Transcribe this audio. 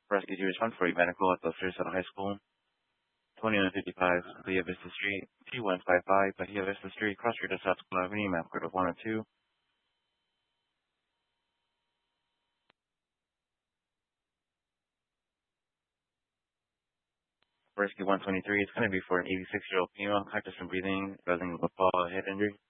Rescue 2 Medical at the Sarasota High School, 2155 Bahia Vista Street, T155 Bahia Vista Street, Cross Street of South School Avenue, map code of 102. Rescue 123 is going to be for an 86-year-old female, conscious and breathing, causing a fall head injury.